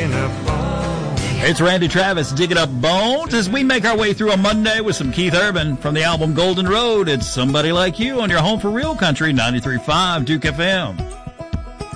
digging up bones. It's Randy Travis digging up bones as we make our way through a Monday with some Keith Urban from the album Golden Road. It's Somebody Like You on your home for real country, 93.5 Duke FM.